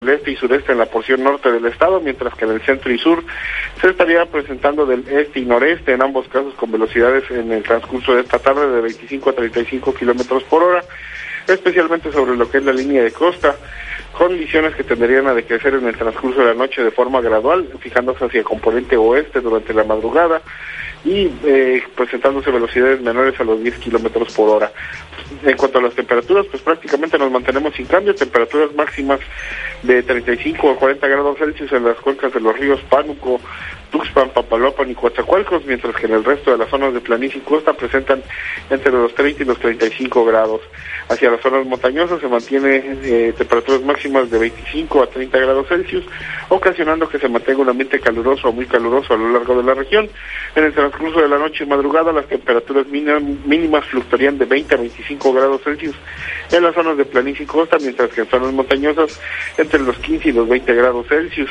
el este y sureste en la porción norte del estado, mientras que en el centro y sur se estaría presentando del este y noreste, en ambos casos con velocidades en el transcurso de esta tarde de 25 a 35 kilómetros por hora, especialmente sobre lo que es la línea de costa, condiciones que tenderían a decrecer en el transcurso de la noche de forma gradual, fijándose hacia el componente oeste durante la madrugada y presentándose velocidades menores a los 10 kilómetros por hora. En cuanto a las temperaturas, pues prácticamente nos mantenemos sin cambio, temperaturas máximas de 35 a 40 grados Celsius en las cuencas de los ríos Pánuco, Tuxpan, Papaloapan y Coatzacoalcos, mientras que en el resto de las zonas de planicie y costa presentan entre los 30 y los 35 grados. Hacia las zonas montañosas se mantiene temperaturas máximas de 25 a 30 grados Celsius, ocasionando que se mantenga un ambiente caluroso o muy caluroso a lo largo de la región. En el transcurso de la noche y madrugada, las temperaturas mínimas fluctuarían de 20 a 25 grados Celsius en las zonas de planicie y costa, mientras que en zonas montañosas entre los 15 y los 20 grados Celsius.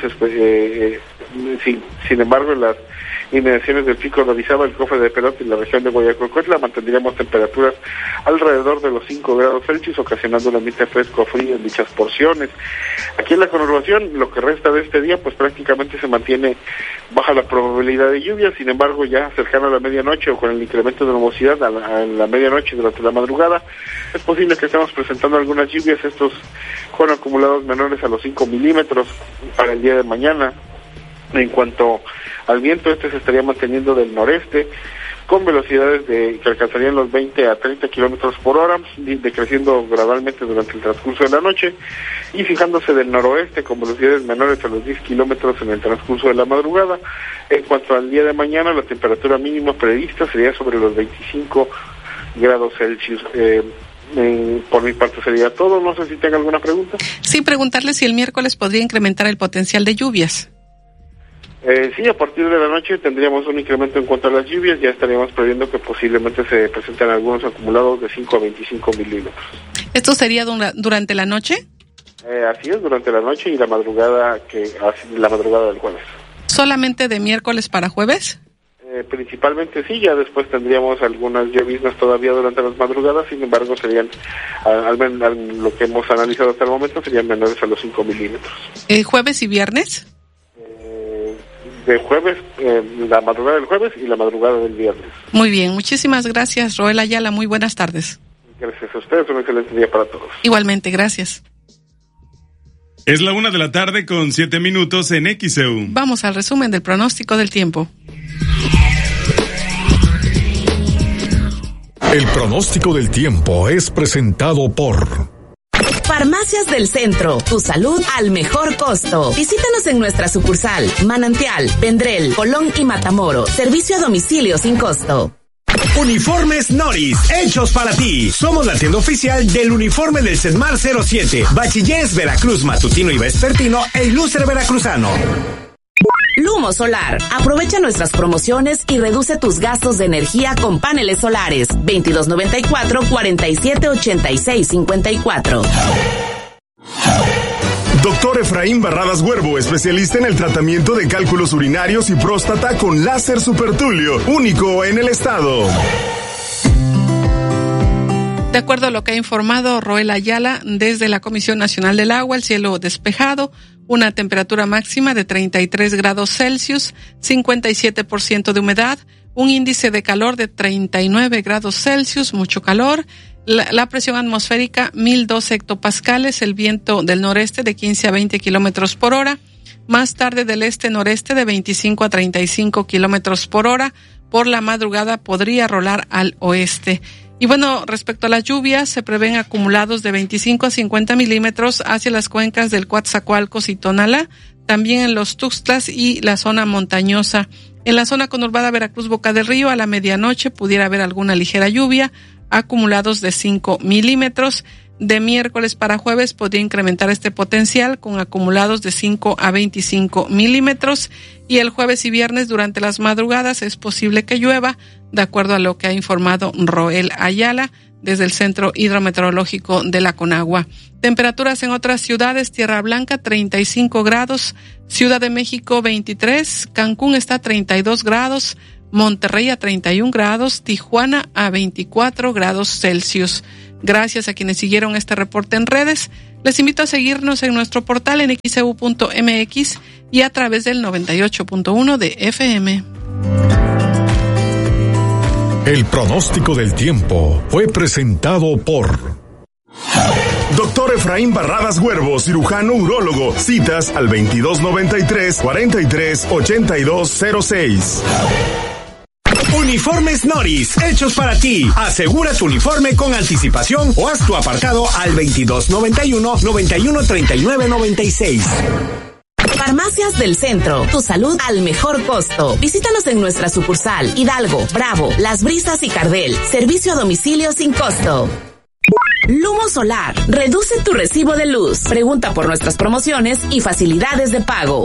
Sin embargo, en las inmediaciones del Pico de Orizaba, el Cofre de Perote y la región de Guayacualcoyotla mantendríamos temperaturas alrededor de los 5 grados Celsius, ocasionando un ambiente fresco o frío en dichas porciones. Aquí en la conurbación, lo que resta de este día, pues prácticamente se mantiene baja la probabilidad de lluvia. Sin embargo, ya cercano a la medianoche o con el incremento de nubosidad a la medianoche durante la madrugada, es posible que estemos presentando algunas lluvias, estos con acumulados menores a los 5 milímetros para el día de mañana. En cuanto al viento, se estaría manteniendo del noreste, con velocidades que alcanzarían los 20 a 30 kilómetros por hora, decreciendo gradualmente durante el transcurso de la noche, y fijándose del noroeste con velocidades menores a los 10 kilómetros en el transcurso de la madrugada. En cuanto al día de mañana, la temperatura mínima prevista sería sobre los 25 grados Celsius. Por mi parte sería todo, no sé si tenga alguna pregunta. Sí, preguntarle si el miércoles podría incrementar el potencial de lluvias. Sí, a partir de la noche tendríamos un incremento en cuanto a las lluvias, ya estaríamos previendo que posiblemente se presenten algunos acumulados de 5 a 25 milímetros. ¿Esto sería durante la noche? Así es, durante la noche y la madrugada del jueves. ¿Solamente de miércoles para jueves? Principalmente sí, ya después tendríamos algunas lloviznas todavía durante las madrugadas, sin embargo serían, al menos lo que hemos analizado hasta el momento, serían menores a los 5 milímetros. ¿Jueves y viernes? De jueves, la madrugada del jueves y la madrugada del viernes. Muy bien, muchísimas gracias, Roel Ayala, muy buenas tardes. Gracias a ustedes, un excelente día para todos. Igualmente, gracias. Es la 1:07 p.m. en XEU. Vamos al resumen del pronóstico del tiempo. El pronóstico del tiempo es presentado por Farmacias del Centro, tu salud al mejor costo. Visítanos en nuestra sucursal, Manantial, Vendrell, Colón y Matamoros. Servicio a domicilio sin costo. Uniformes Noris, hechos para ti. Somos la tienda oficial del uniforme del CEDMAR 07, Bachilleres Veracruz Matutino y Vespertino e Ilustre Veracruzano. Lumo Solar. Aprovecha nuestras promociones y reduce tus gastos de energía con paneles solares. 2294-4786-54. Doctor Efraín Barradas Huervo, especialista en el tratamiento de cálculos urinarios y próstata con láser supertulio, único en el estado. De acuerdo a lo que ha informado Roel Ayala, desde la Comisión Nacional del Agua, el cielo despejado, una temperatura máxima de 33 grados Celsius, 57% de humedad, un índice de calor de 39 grados Celsius, mucho calor, la presión atmosférica 1012 hectopascales, el viento del noreste de 15 a 20 kilómetros por hora, más tarde del este-noreste de 25 a 35 kilómetros por hora, por la madrugada podría rolar al oeste. Y bueno, respecto a las lluvias, se prevén acumulados de 25 a 50 milímetros hacia las cuencas del Coatzacoalcos y Tonalá, también en los Tuxtlas y la zona montañosa. En la zona conurbada Veracruz-Boca del Río, a la medianoche pudiera haber alguna ligera lluvia, acumulados de 5 milímetros. De miércoles para jueves podría incrementar este potencial con acumulados de 5 a 25 milímetros. Y el jueves y viernes durante las madrugadas es posible que llueva, de acuerdo a lo que ha informado Roel Ayala desde el Centro Hidrometeorológico de la Conagua. Temperaturas en otras ciudades: Tierra Blanca 35 grados, Ciudad de México 23, Cancún está a 32 grados, Monterrey a 31 grados, Tijuana a 24 grados Celsius. Gracias a quienes siguieron este reporte en redes. Les invito a seguirnos en nuestro portal en xeu.mx y a través del 98.1 de FM. El pronóstico del tiempo fue presentado por Doctor Efraín Barradas Huervo, cirujano urólogo. Citas al 2293-438206. Uniformes Noris, hechos para ti. Asegura tu uniforme con anticipación o haz tu apartado al 2291-913996. Farmacias del Centro, tu salud al mejor costo. Visítanos en nuestra sucursal Hidalgo, Bravo, Las Brisas y Cardel. Servicio a domicilio sin costo. Lumo Solar, reduce tu recibo de luz. Pregunta por nuestras promociones y facilidades de pago.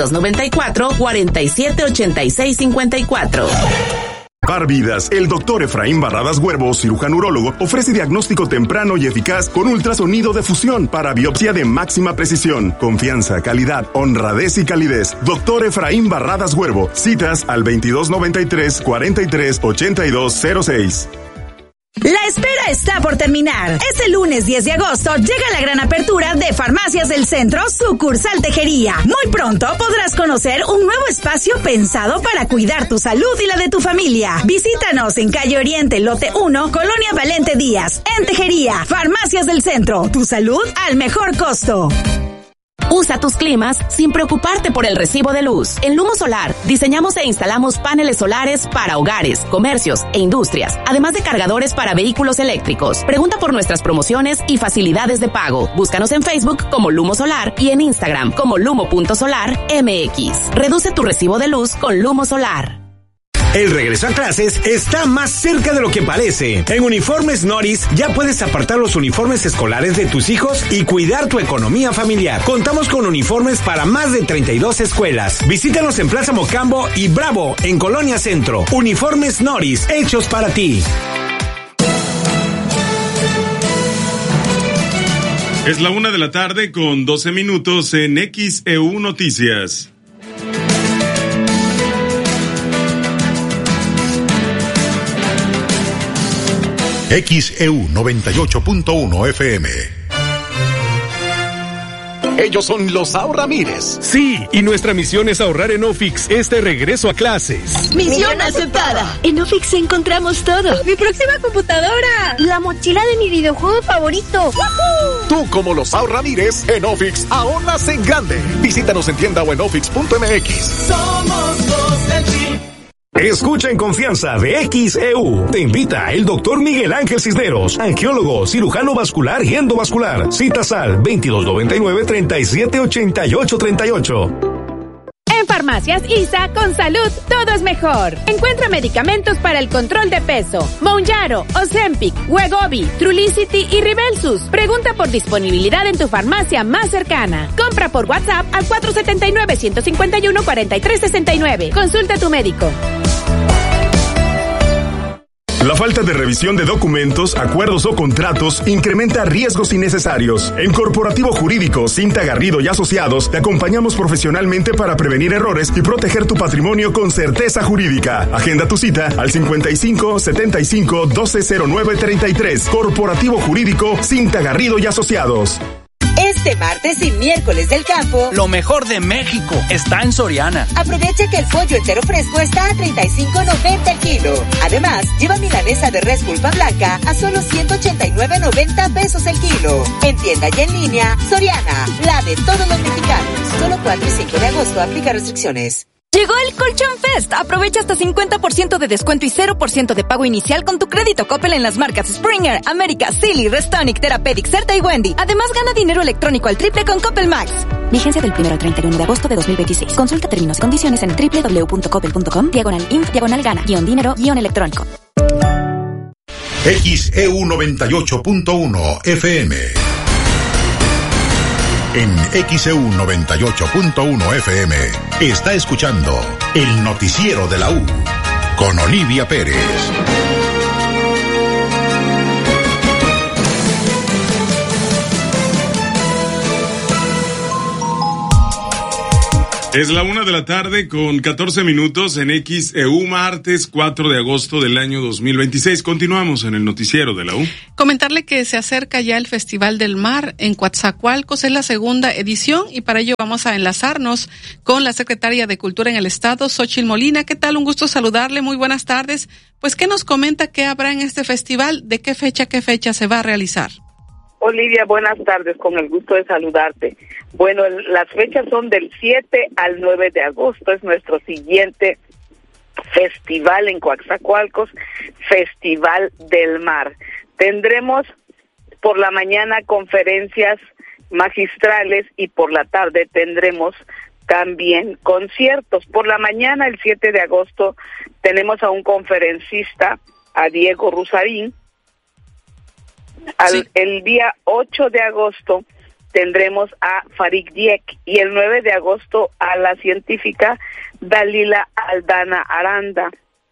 2294-478654. Par Vidas, el doctor Efraín Barradas Huervo, cirujano urólogo, ofrece diagnóstico temprano y eficaz con ultrasonido de fusión para biopsia de máxima precisión. Confianza, calidad, honradez y calidez. Doctor Efraín Barradas Huervo. Citas al 2293-438206. La espera está por terminar. Este lunes 10 de agosto llega la gran apertura de Farmacias del Centro, sucursal Tejería. Muy pronto podrás conocer un nuevo espacio pensado para cuidar tu salud y la de tu familia. Visítanos en Calle Oriente, Lote 1, Colonia Valente Díaz, en Tejería. Farmacias del Centro, tu salud al mejor costo. Usa tus climas sin preocuparte por el recibo de luz. En Lumo Solar, diseñamos e instalamos paneles solares para hogares, comercios e industrias, además de cargadores para vehículos eléctricos. Pregunta por nuestras promociones y facilidades de pago. Búscanos en Facebook como Lumo Solar y en Instagram como lumo.solarmx. Reduce tu recibo de luz con Lumo Solar. El regreso a clases está más cerca de lo que parece. En Uniformes Noris ya puedes apartar los uniformes escolares de tus hijos y cuidar tu economía familiar. Contamos con uniformes para más de 32 escuelas. Visítanos en Plaza Mocambo y Bravo, en Colonia Centro. Uniformes Noris, hechos para ti. Es la 1:00 con 12 minutos en XEU Noticias. XEU 98.1 FM. Ellos son los Ahorramires. Sí, y nuestra misión es ahorrar en Ofix este regreso a clases. ¡Misión aceptada! En Ofix encontramos todo. ¡Mi próxima computadora! ¡La mochila de mi videojuego favorito! ¡Woohoo! Tú, como los Ahorramires, en Ofix ahorras en grande. Visítanos en tienda o en ofix.mx. Somos los del team. Escucha en confianza de XEU. Te invita el doctor Miguel Ángel Cisneros, angiólogo, cirujano vascular y endovascular. Citas al 2299-378838. En Farmacias ISA, con salud, todo es mejor. Encuentra medicamentos para el control de peso. Mounjaro, Ozempic, Wegovy, Trulicity y Ribelsus. Pregunta por disponibilidad en tu farmacia más cercana. Compra por WhatsApp al 479-151-4369. Consulta a tu médico. La falta de revisión de documentos, acuerdos o contratos incrementa riesgos innecesarios. En Corporativo Jurídico Cinta Garrido y Asociados te acompañamos profesionalmente para prevenir errores y proteger tu patrimonio con certeza jurídica. Agenda tu cita al 55 75 1209 33. Corporativo Jurídico Cinta Garrido y Asociados. Este martes y miércoles del campo, lo mejor de México está en Soriana. Aprovecha que el pollo entero fresco está a $35.90 el kilo. Además, lleva milanesa de res pulpa blanca a solo $189.90 pesos el kilo. En tienda y en línea, Soriana, la de todos los mexicanos. Solo 4 y 5 de agosto, aplica restricciones. Llegó el Colchón Fest. Aprovecha hasta 50% de descuento y 0% de pago inicial con tu crédito Coppel en las marcas Springer, América, Silly, Restonic, Therapeutic, Certa y Wendy. Además, gana dinero electrónico al triple con Coppel Max. Vigencia del 1 al 31 de agosto de 2026. Consulta términos y condiciones en www.coppel.com/inf/gana-dinero-electrónico. XEU 98.1 FM. En XEU 98.1 FM está escuchando el noticiero de la U con Olivia Pérez. Es la 1:00 con 14 minutos en XEU, martes 4 de agosto del año 2026. Continuamos en el noticiero de la U. Comentarle que se acerca ya el Festival del Mar en Coatzacoalcos, es la segunda edición y para ello vamos a enlazarnos con la secretaria de Cultura en el Estado, Xóchitl Molina. ¿Qué tal? Un gusto saludarle, muy buenas tardes. Pues, ¿qué nos comenta qué habrá en este festival? ¿De qué fecha se va a realizar? Olivia, buenas tardes, con el gusto de saludarte. Bueno, las fechas son del 7 al 9 de agosto, es nuestro siguiente festival en Coatzacoalcos, Festival del Mar. Tendremos por la mañana conferencias magistrales y por la tarde tendremos también conciertos. Por la mañana, el 7 de agosto, tenemos a un conferencista, a Diego Rusarín. El día 8 de agosto tendremos a Farid Dieck y el 9 de agosto a la científica Dalila Aldana Aranda.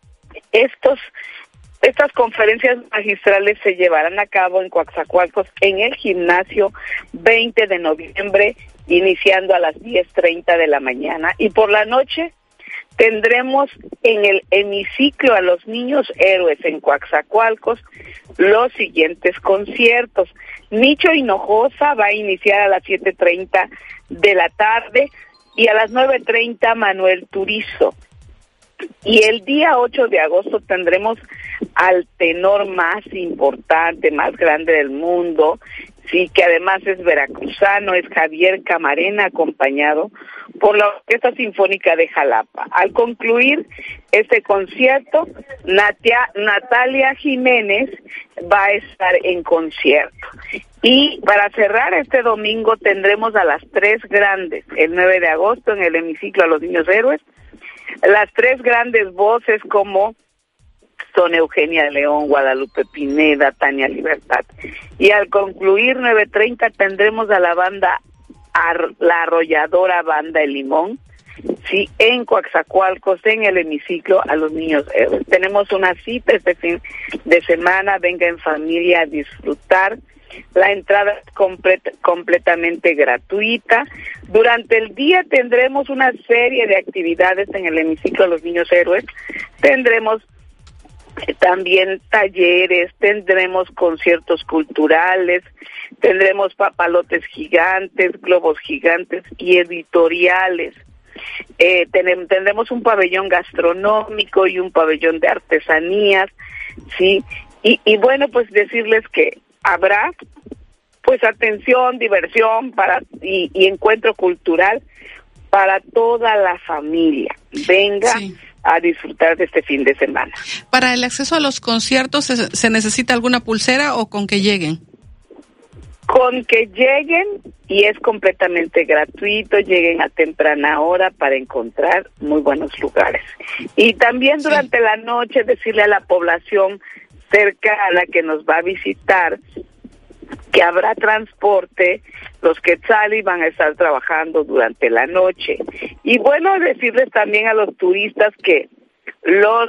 Estas conferencias magistrales se llevarán a cabo en Coatzacoalcos en el gimnasio 20 de noviembre, iniciando a las 10:30 de la mañana. Y por la noche tendremos en el hemiciclo a los niños héroes en Coatzacoalcos los siguientes conciertos. Nicho Hinojosa va a iniciar a las 7:30 de la tarde y a las 9:30 Manuel Turizo. Y el día 8 de agosto tendremos al tenor más importante, más grande del mundo, sí, que además es veracruzano, es Javier Camarena, acompañado por la Orquesta Sinfónica de Jalapa. Al concluir este concierto, Natalia Jiménez va a estar en concierto. Y para cerrar este domingo tendremos a las tres grandes, el 9 de agosto en el hemiciclo a los niños héroes, las tres grandes voces como son Eugenia León, Guadalupe Pineda, Tania Libertad. Y al concluir 9:30 tendremos a la banda, la arrolladora Banda El Limón, sí, en Coatzacoalcos, en el hemiciclo a los niños héroes. Tenemos una cita este fin de semana, venga en familia a disfrutar. La entrada es completamente gratuita. Durante el día tendremos una serie de actividades en el hemiciclo a los niños héroes. Tendremos también talleres, tendremos conciertos culturales, tendremos papalotes gigantes, globos gigantes y editoriales. Tendremos un pabellón gastronómico y un pabellón de artesanías, sí, y bueno, pues decirles que habrá pues atención, diversión y encuentro cultural para toda la familia. Venga, sí, a disfrutar de este fin de semana. ¿Para el acceso a los conciertos se necesita alguna pulsera o con que lleguen? Con que lleguen, y es completamente gratuito, lleguen a temprana hora para encontrar muy buenos lugares. Y también durante la noche decirle a la población cercana que nos va a visitar que habrá transporte, los Quetzali van a estar trabajando durante la noche. Y bueno, decirles también a los turistas que los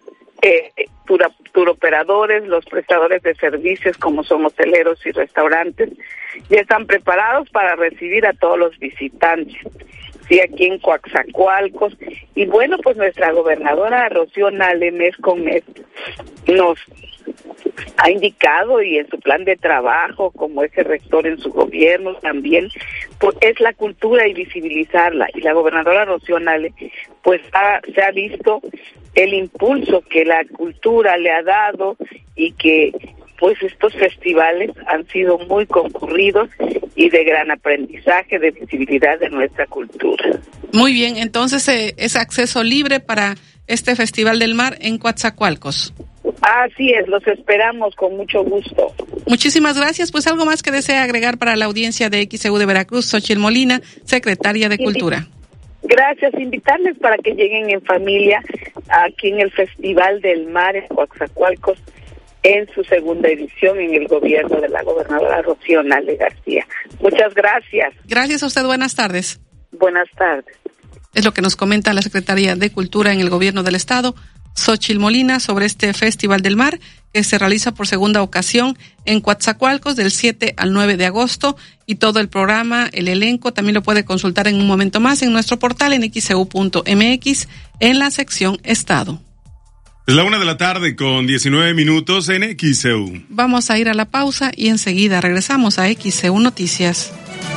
turoperadores, los prestadores de servicios como son hoteleros y restaurantes, ya están preparados para recibir a todos los visitantes, sí, aquí en Coatzacoalcos. Y bueno, pues nuestra gobernadora Rocío Nale, mes con mes, nos ha indicado, y en su plan de trabajo como eje rector en su gobierno también, pues es la cultura y visibilizarla. Y la gobernadora Rocío Nale pues se ha visto el impulso que la cultura le ha dado, y que pues estos festivales han sido muy concurridos y de gran aprendizaje, de visibilidad de nuestra cultura. Muy bien, entonces es acceso libre para este Festival del Mar en Coatzacoalcos. Así es, los esperamos con mucho gusto. Muchísimas gracias. Pues algo más que desea agregar para la audiencia de XEU de Veracruz, Xóchitl Molina, secretaria de Cultura. Gracias, invitarles para que lleguen en familia aquí en el Festival del Mar en Coatzacoalcos en su segunda edición en el gobierno de la gobernadora Rocío Nale García. Muchas gracias. Gracias a usted, buenas tardes. Buenas tardes. Es lo que nos comenta la secretaria de Cultura en el gobierno del Estado, Xóchitl Molina sobre este Festival del Mar que se realiza por segunda ocasión en Coatzacoalcos del 7 al 9 de agosto, y todo el programa, el elenco, también lo puede consultar en un momento más en nuestro portal en xeu.mx en la sección Estado. Es la 1:00 con 19 minutos en XEU. Vamos a ir a la pausa y enseguida regresamos a XEU Noticias.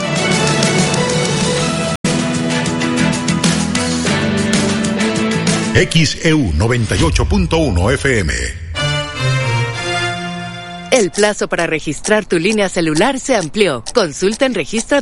XEU 98.1 FM. El plazo para registrar tu línea celular se amplió. Consulta en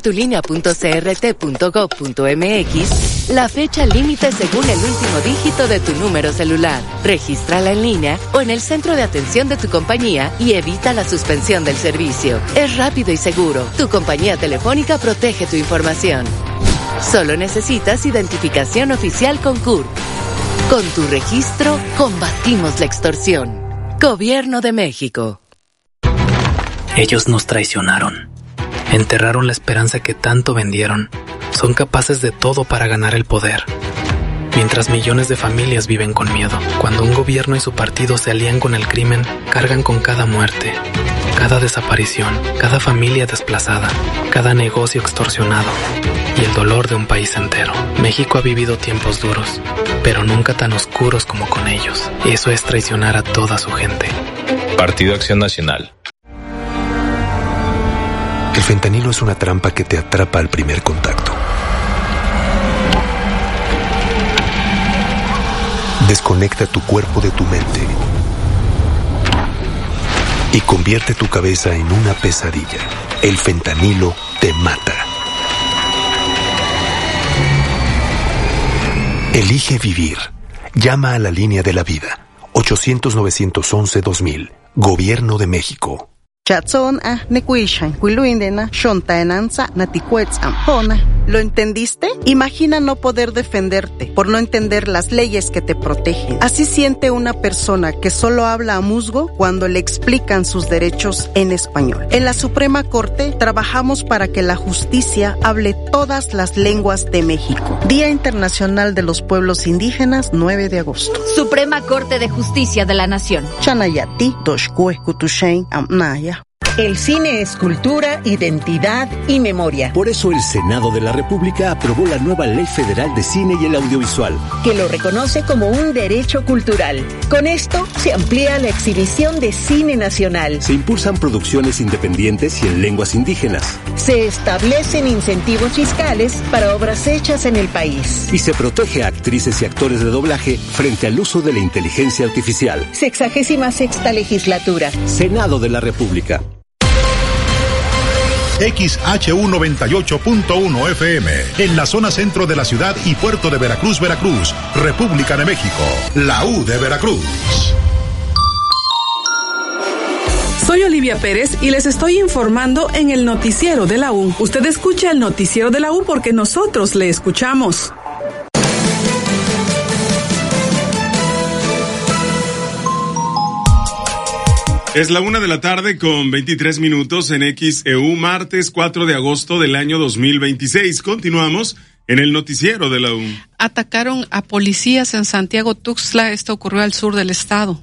registratulinea.crt.gov.mx la fecha límite según el último dígito de tu número celular. Regístrala en línea o en el centro de atención de tu compañía y evita la suspensión del servicio. Es rápido y seguro. Tu compañía telefónica protege tu información. Solo necesitas identificación oficial con CURP. Con tu registro, combatimos la extorsión. Gobierno de México. Ellos nos traicionaron. Enterraron la esperanza que tanto vendieron. Son capaces de todo para ganar el poder. Mientras millones de familias viven con miedo. Cuando un gobierno y su partido se alían con el crimen, cargan con cada muerte, cada desaparición, cada familia desplazada, cada negocio extorsionado y el dolor de un país entero. México ha vivido tiempos duros, pero nunca tan oscuros como con ellos. Eso es traicionar a toda su gente. Partido Acción Nacional. El fentanilo es una trampa que te atrapa al primer contacto. Desconecta tu cuerpo de tu mente y convierte tu cabeza en una pesadilla. El fentanilo te mata. Elige vivir. Llama a la línea de la vida. 800-911-2000. Gobierno de México. ¿Lo entendiste? Imagina no poder defenderte por no entender las leyes que te protegen. Así siente una persona que solo habla a musgo cuando le explican sus derechos en español. En la Suprema Corte trabajamos para que la justicia hable todas las lenguas de México. Día Internacional de los Pueblos Indígenas, 9 de agosto. Suprema Corte de Justicia de la Nación. Chanayati, Toshkue, Kutushain, Amnaya. El cine es cultura, identidad y memoria. Por eso el Senado de la República aprobó la nueva Ley Federal de Cine y el Audiovisual, que lo reconoce como un derecho cultural. Con esto se amplía la exhibición de cine nacional. Se impulsan producciones independientes y en lenguas indígenas. Se establecen incentivos fiscales para obras hechas en el país. Y se protege a actrices y actores de doblaje frente al uso de la inteligencia artificial. 66ª Legislatura. Senado de la República. XHU 98.1 FM, en la zona centro de la ciudad y puerto de Veracruz, Veracruz, República de México, la U de Veracruz. Soy Olivia Pérez y les estoy informando en el noticiero de la U. Usted escucha el noticiero de la U porque nosotros le escuchamos. Es la 1:00 con 23 minutos en XEU, martes 4 de agosto del año 2026. Continuamos en el noticiero de la U. Atacaron a policías en Santiago Tuxtla. Esto ocurrió al sur del estado.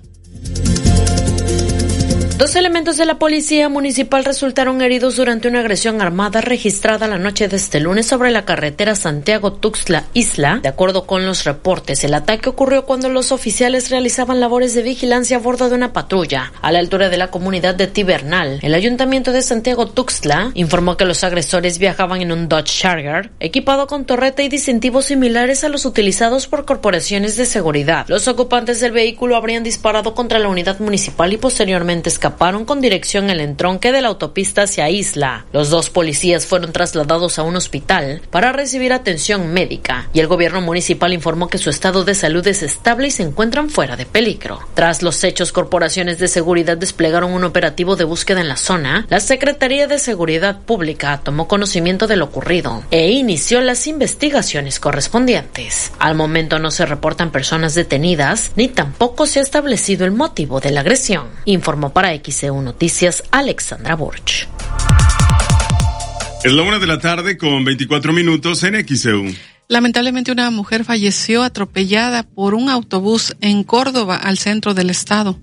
2 elementos de la policía municipal resultaron heridos durante una agresión armada registrada la noche de este lunes sobre la carretera Santiago-Tuxtla-Isla. De acuerdo con los reportes, el ataque ocurrió cuando los oficiales realizaban labores de vigilancia a bordo de una patrulla a la altura de la comunidad de Tibernal. El ayuntamiento de Santiago-Tuxtla informó que los agresores viajaban en un Dodge Charger equipado con torreta y distintivos similares a los utilizados por corporaciones de seguridad. Los ocupantes del vehículo habrían disparado contra la unidad municipal y posteriormente escaparon con dirección al entronque de la autopista hacia Isla. Los 2 policías fueron trasladados a un hospital para recibir atención médica y el gobierno municipal informó que su estado de salud es estable y se encuentran fuera de peligro. Tras los hechos, corporaciones de seguridad desplegaron un operativo de búsqueda en la zona. La Secretaría de Seguridad Pública tomó conocimiento de lo ocurrido e inició las investigaciones correspondientes. Al momento no se reportan personas detenidas ni tampoco se ha establecido el motivo de la agresión, informó para XEU Noticias Alexandra Burch. Es la 1:00 con 24 minutos en XEU. Lamentablemente una mujer falleció atropellada por un autobús en Córdoba, al centro del estado.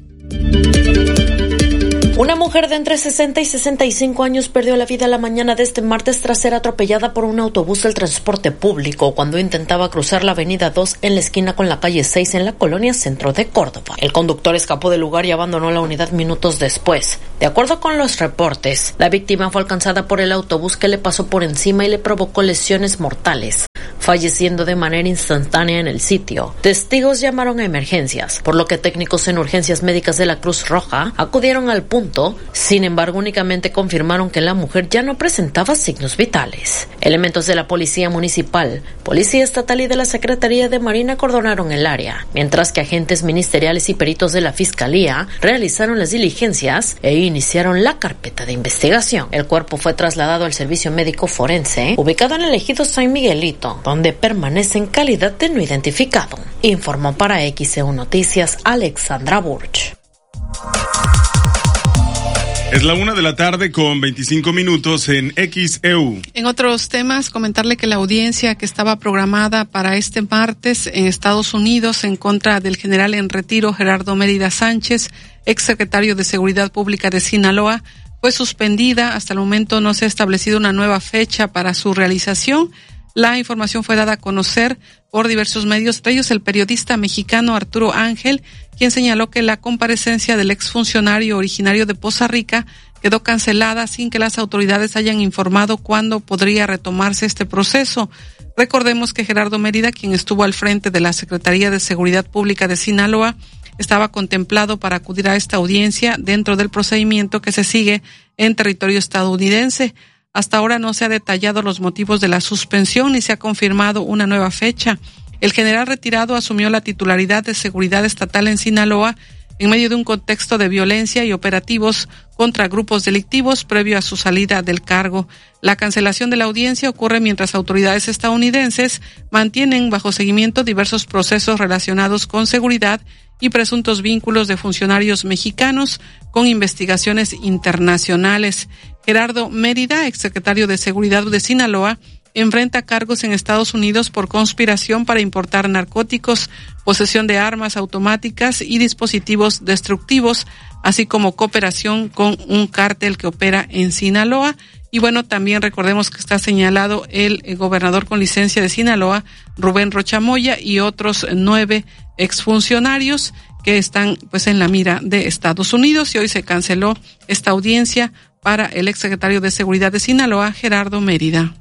Una mujer de entre 60 y 65 años perdió la vida la mañana de este martes tras ser atropellada por un autobús del transporte público cuando intentaba cruzar la avenida 2 en la esquina con la calle 6 en la colonia centro de Córdoba. El conductor escapó del lugar y abandonó la unidad minutos después. De acuerdo con los reportes, la víctima fue alcanzada por el autobús que le pasó por encima y le provocó lesiones mortales, falleciendo de manera instantánea en el sitio. Testigos llamaron a emergencias, por lo que técnicos en urgencias médicas de la Cruz Roja acudieron al punto. Sin embargo, únicamente confirmaron que la mujer ya no presentaba signos vitales. Elementos de la Policía Municipal, Policía Estatal y de la Secretaría de Marina acordonaron el área, mientras que agentes ministeriales y peritos de la Fiscalía realizaron las diligencias e iniciaron la carpeta de investigación. El cuerpo fue trasladado al Servicio Médico Forense, ubicado en el ejido San Miguelito, donde permanece en calidad de no identificado. Informó para XEU Noticias Alexandra Burch. Es la 1:00 con 25 minutos en XEU. En otros temas, comentarle que la audiencia que estaba programada para este martes en Estados Unidos en contra del general en retiro Gerardo Mérida Sánchez, exsecretario de Seguridad Pública de Sinaloa, fue suspendida. Hasta el momento no se ha establecido una nueva fecha para su realización. La información fue dada a conocer por diversos medios, entre ellos el periodista mexicano Arturo Ángel, quien señaló que la comparecencia del exfuncionario originario de Poza Rica quedó cancelada sin que las autoridades hayan informado cuándo podría retomarse este proceso. Recordemos que Gerardo Mérida, quien estuvo al frente de la Secretaría de Seguridad Pública de Sinaloa, estaba contemplado para acudir a esta audiencia dentro del procedimiento que se sigue en territorio estadounidense. Hasta ahora no se ha detallado los motivos de la suspensión ni se ha confirmado una nueva fecha. El general retirado asumió la titularidad de seguridad estatal en Sinaloa en medio de un contexto de violencia y operativos contra grupos delictivos previo a su salida del cargo. La cancelación de la audiencia ocurre mientras autoridades estadounidenses mantienen bajo seguimiento diversos procesos relacionados con seguridad y presuntos vínculos de funcionarios mexicanos con investigaciones internacionales. Gerardo Mérida, exsecretario de Seguridad de Sinaloa, enfrenta cargos en Estados Unidos por conspiración para importar narcóticos, posesión de armas automáticas y dispositivos destructivos, así como cooperación con un cártel que opera en Sinaloa. Y bueno, también recordemos que está señalado el gobernador con licencia de Sinaloa, Rubén Rocha Moya, y otros 9 exfuncionarios que están pues en la mira de Estados Unidos, y hoy se canceló esta audiencia para el exsecretario de Seguridad de Sinaloa, Gerardo Mérida.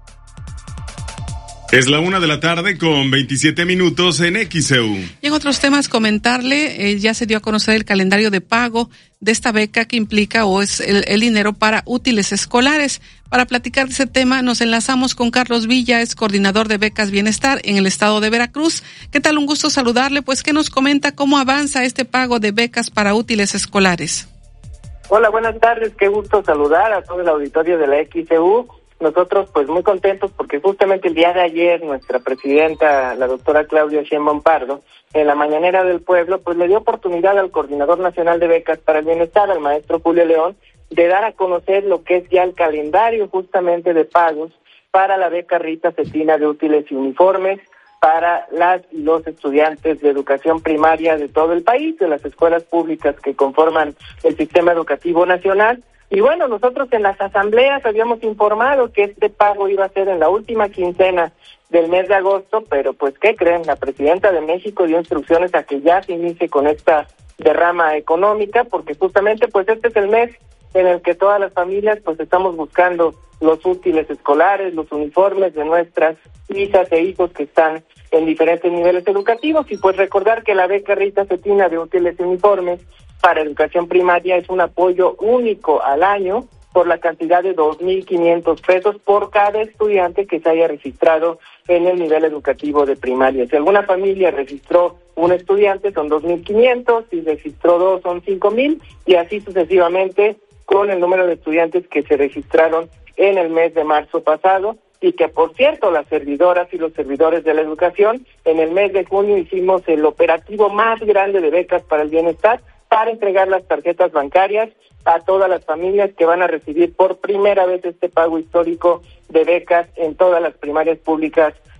Es la 1:00 con 27 minutos en XEU. Y en otros temas comentarle, ya se dio a conocer el calendario de pago de esta beca que implica o es el dinero para útiles escolares. Para platicar de ese tema nos enlazamos con Carlos Villa, es coordinador de Becas Bienestar en el estado de Veracruz. ¿Qué tal? Un gusto saludarle. Pues, ¿qué nos comenta cómo avanza este pago de becas para útiles escolares? Hola, buenas tardes. Qué gusto saludar a todo el auditorio de la XEU. Nosotros pues muy contentos porque justamente el día de ayer nuestra presidenta, la doctora Claudia Sheinbaum Pardo, en la mañanera del pueblo, pues le dio oportunidad al coordinador nacional de becas para el bienestar, al maestro Julio León, de dar a conocer lo que es ya el calendario justamente de pagos para la beca Rita Cetina de útiles y uniformes para las y los estudiantes de educación primaria de todo el país, de las escuelas públicas que conforman el sistema educativo nacional. Y bueno, nosotros en las asambleas habíamos informado que este pago iba a ser en la última quincena del mes de agosto, pero pues, ¿qué creen? La presidenta de México dio instrucciones a que ya se inicie con esta derrama económica, porque justamente pues este es el mes en el que todas las familias pues estamos buscando los útiles escolares, los uniformes de nuestras hijas e hijos que están en diferentes niveles educativos. Y pues recordar que la beca Rita Cetina de útiles y uniformes para educación primaria es un apoyo único al año por la cantidad de 2,500 pesos por cada estudiante que se haya registrado en el nivel educativo de primaria. Si alguna familia registró un estudiante son 2,500, si registró 2 son 5,000 y así sucesivamente con el número de estudiantes que se registraron en el mes de marzo pasado. Y que, por cierto, las servidoras y los servidores de la educación, en el mes de junio hicimos el operativo más grande de becas para el bienestar para entregar las tarjetas bancarias a todas las familias que van a recibir por primera vez este pago histórico de becas en todas las primarias públicas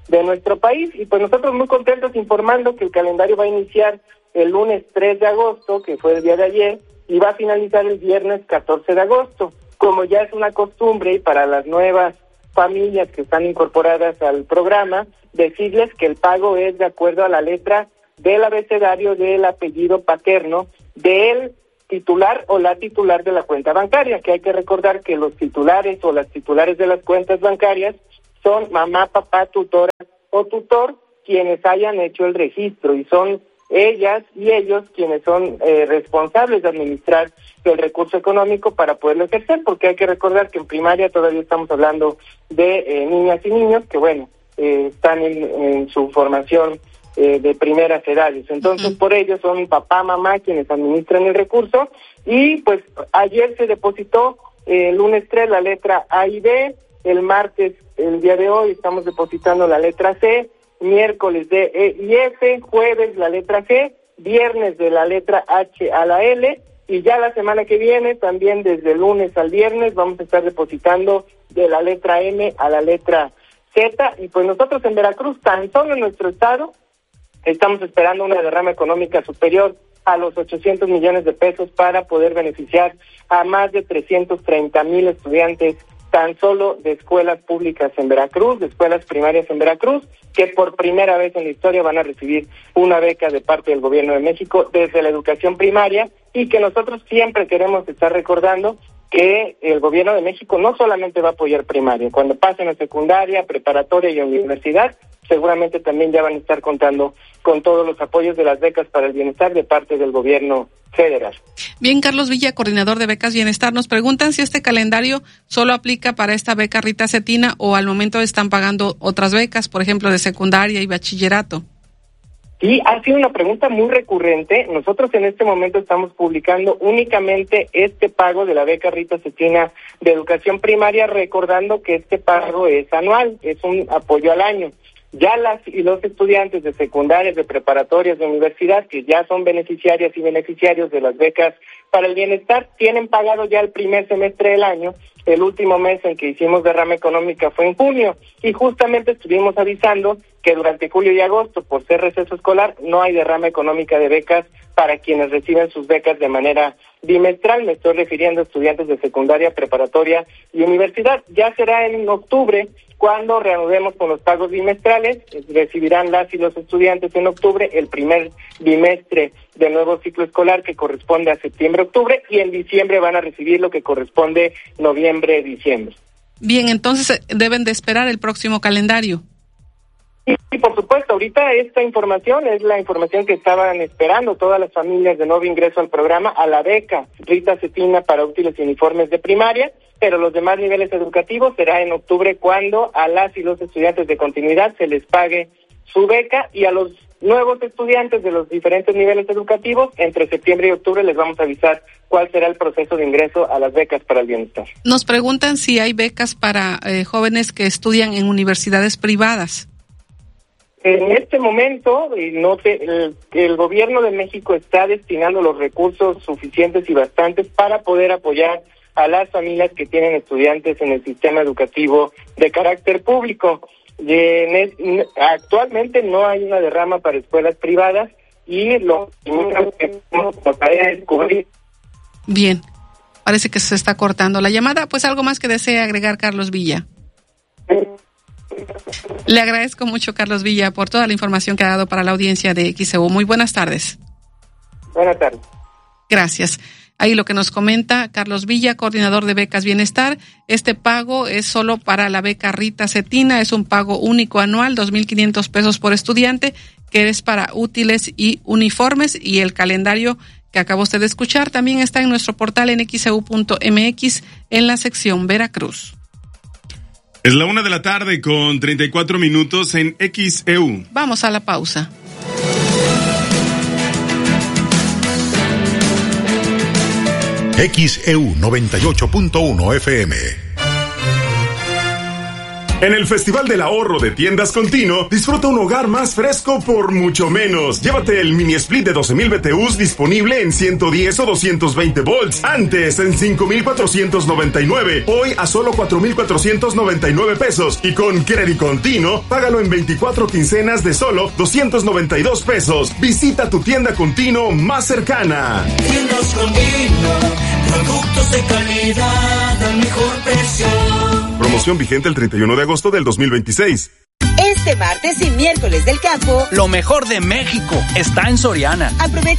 de nuestro país. Y pues nosotros muy contentos informando que el calendario va a iniciar el lunes 3 de agosto, que fue el día de ayer, y va a finalizar el viernes 14 de agosto. Como ya es una costumbre y para las nuevas familias que están incorporadas al programa, decirles que el pago es de acuerdo a la letra del abecedario del apellido paterno del titular o la titular de la cuenta bancaria, que hay que recordar que los titulares o las titulares de las cuentas bancarias son mamá, papá, tutora o tutor quienes hayan hecho el registro, y son ellas y ellos quienes son responsables de administrar el recurso económico para poderlo ejercer, porque hay que recordar que en primaria todavía estamos hablando de niñas y niños que, bueno, están en su formación de primeras edades. Entonces, por ello son papá, mamá quienes administran el recurso, y pues ayer se depositó el lunes 3 la letra A y B, el martes, el día de hoy, estamos depositando la letra C, miércoles D, E y F, jueves la letra G, viernes de la letra H a la L, y ya la semana que viene, también desde el lunes al viernes, vamos a estar depositando de la letra M a la letra Z, y pues nosotros en Veracruz, tan solo en nuestro estado, estamos esperando una derrama económica superior a los 800 millones de pesos para poder beneficiar a más de 330,000 estudiantes tan solo de escuelas públicas en Veracruz, de escuelas primarias en Veracruz, que por primera vez en la historia van a recibir una beca de parte del Gobierno de México desde la educación primaria, y que nosotros siempre queremos estar recordando que el Gobierno de México no solamente va a apoyar primaria, cuando pasen a secundaria, preparatoria y universidad, seguramente también ya van a estar contando con todos los apoyos de las becas para el bienestar de parte del gobierno federal. Bien, Carlos Villa, coordinador de Becas Bienestar, nos preguntan si este calendario solo aplica para esta beca Rita Cetina o al momento están pagando otras becas, por ejemplo, de secundaria y bachillerato. Sí, ha sido una pregunta muy recurrente. Nosotros en este momento estamos publicando únicamente este pago de la beca Rita Cetina de educación primaria, recordando que este pago es anual, es un apoyo al año. Ya las y los estudiantes de secundarias, de preparatorias, de universidad, que ya son beneficiarias y beneficiarios de las becas para el bienestar, tienen pagado ya el primer semestre del año. El último mes en que hicimos derrama económica fue en junio, y justamente estuvimos avisando que durante julio y agosto, por ser receso escolar, no hay derrama económica de becas para quienes reciben sus becas de manera bimestral. Me estoy refiriendo a estudiantes de secundaria, preparatoria y universidad. Ya será en octubre cuando reanudemos con los pagos bimestrales. Recibirán las y los estudiantes en octubre el primer bimestre del nuevo ciclo escolar, que corresponde a septiembre-octubre, y en diciembre van a recibir lo que corresponde noviembre-diciembre. Bien, entonces deben de esperar el próximo calendario. Sí, por supuesto, ahorita esta información es la información que estaban esperando todas las familias de nuevo ingreso al programa, a la beca Rita Cetina para útiles y uniformes de primaria, pero los demás niveles educativos será en octubre cuando a las y los estudiantes de continuidad se les pague su beca, y a los nuevos estudiantes de los diferentes niveles educativos entre septiembre y octubre les vamos a avisar cuál será el proceso de ingreso a las becas para el bienestar. Nos preguntan si hay becas para jóvenes que estudian en universidades privadas. En este momento, el gobierno de México está destinando los recursos suficientes y bastantes para poder apoyar a las familias que tienen estudiantes en el sistema educativo de carácter público. Actualmente no hay una derrama para escuelas privadas, y lo que tenemos como tarea es cubrir. Bien, parece que se está cortando la llamada. Pues algo más que desea agregar, Carlos Villa. Le agradezco mucho, Carlos Villa, por toda la información que ha dado para la audiencia de XEU. Muy buenas tardes. Buenas tardes. Gracias. Ahí lo que nos comenta Carlos Villa, coordinador de Becas Bienestar. Este pago es solo para la beca Rita Cetina, es un pago único anual, 2,500 pesos por estudiante, que es para útiles y uniformes, y el calendario que acabó usted de escuchar también está en nuestro portal en xeu.mx en la sección Veracruz. Es la 1:34 en XEU. Vamos a la pausa. XEU 98.1 FM. En el Festival del Ahorro de Tiendas Continuo, disfruta un hogar más fresco por mucho menos. Llévate el mini split de 12,000 BTUs disponible en 110 o 220 volts. Antes en 5,499. Hoy a solo 4,499 pesos. Y con Credit Continuo, págalo en 24 quincenas de solo 292 pesos. Visita tu tienda Continuo más cercana. Tiendas Continuo, productos de calidad al mejor precio. Promoción vigente el 31 de agosto del 2026. Este martes y miércoles del campo, lo mejor de México está en Soriana. Aprovecha